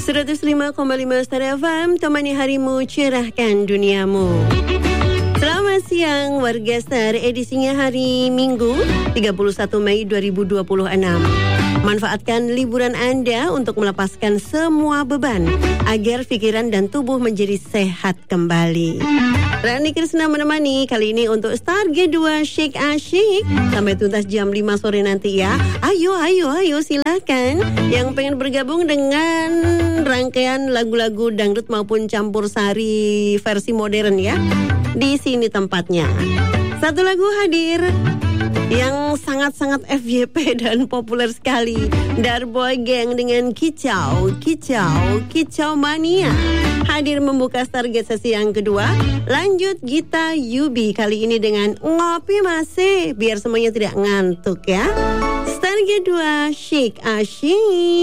105,5 Star FM, temani harimu, cerahkan duniamu. Selamat siang warga Star, edisinya hari Minggu 31 Mei 2026. Manfaatkan liburan Anda untuk melepaskan semua beban agar pikiran dan tubuh menjadi sehat kembali. Rani Krisna menemani kali ini untuk Star G2 Shake Asyik sampai tuntas jam 5 sore nanti ya. Ayo silakan yang pengen bergabung dengan rangkaian lagu-lagu dangdut maupun campur sari versi modern ya. Di sini tempatnya. Satu lagu hadir yang sangat-sangat FYP dan populer sekali. Darboy Gang dengan Kicau Mania hadir membuka Stargate sesi yang kedua. Lanjut Gita Yubi kali ini dengan Ngopi Masih, biar semuanya tidak ngantuk ya. Stargate 2 Shake Asyik.